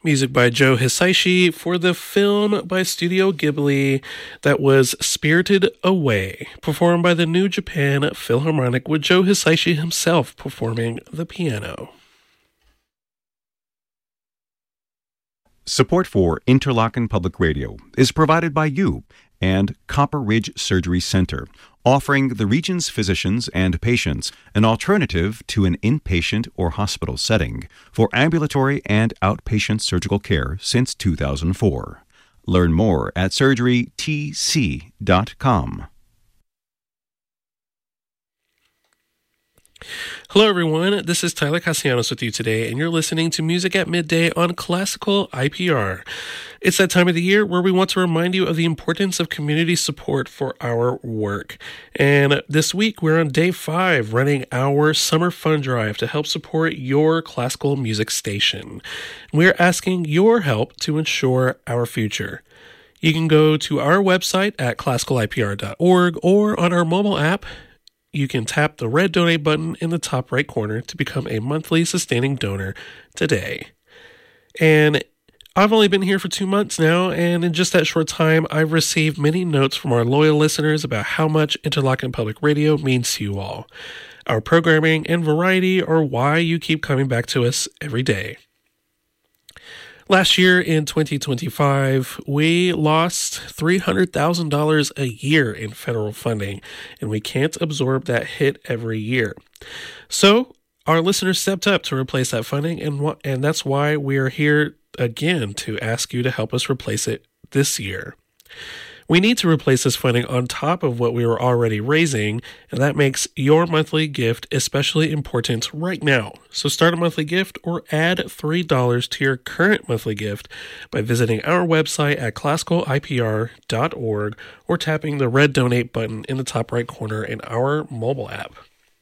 Music by Joe Hisaishi for the film by Studio Ghibli that was Spirited Away, performed by the New Japan Philharmonic with Joe Hisaishi himself performing the piano. Support for Interlochen Public Radio is provided by you and Copper Ridge Surgery Center, offering the region's physicians and patients an alternative to an inpatient or hospital setting for ambulatory and outpatient surgical care since 2004. Learn more at surgerytc.com. Hello everyone, this is Tyler Castellanos with you today, and you're listening to Music at Midday on Classical IPR. It's that time of the year where we want to remind you of the importance of community support for our work. And this week we're on day 5 running our summer fund drive to help support your classical music station. We're asking your help to ensure our future. You can go to our website at classicalipr.org or on our mobile app. You can tap the red donate button in the top right corner to become a monthly sustaining donor today. And I've only been here for 2 months now, and in just that short time, I've received many notes from our loyal listeners about how much Interlochen Public Radio means to you all. Our programming and variety are why you keep coming back to us every day. Last year in 2025, we lost $300,000 a year in federal funding, and we can't absorb that hit every year. So our listeners stepped up to replace that funding, and that's why we are here again to ask you to help us replace it this year. We need to replace this funding on top of what we were already raising, and that makes your monthly gift especially important right now. So start a monthly gift or add $3 to your current monthly gift by visiting our website at classicalipr.org or tapping the red donate button in the top right corner in our mobile app.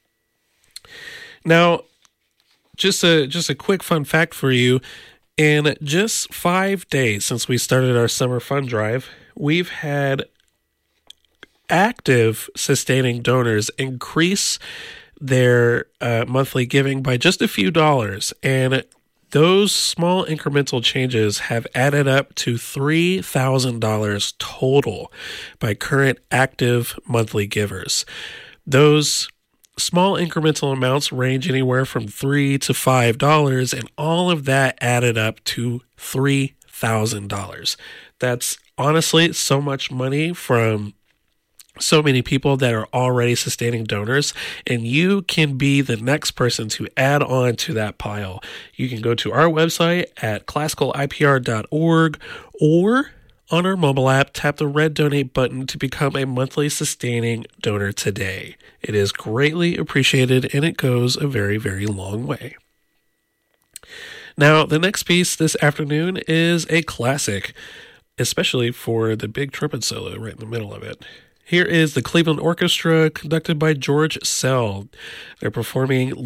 Now, just a quick fun fact for you. In just 5 days since we started our summer fund drive, we've had active sustaining donors increase their monthly giving by just a few dollars. And those small incremental changes have added up to $3,000 total by current active monthly givers. Those small incremental amounts range anywhere from $3 to $5, and all of that added up to $3,000. That's honestly so much money from so many people that are already sustaining donors, and you can be the next person to add on to that pile. You can go to our website at classicalipr.org or on our mobile app, tap the red donate button to become a monthly sustaining donor today. It is greatly appreciated, and it goes a very, very long way. Now, the next piece this afternoon is a classic, especially for the big trumpet solo right in the middle of it. Here is the Cleveland Orchestra, conducted by George Szell. They're performing